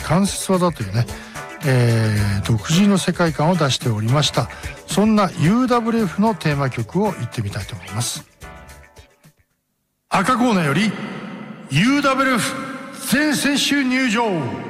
関節技というね、独自の世界観を出しておりました。そんな UWF のテーマ曲を言ってみたいと思います。赤コーナーより UWF 全選手入場。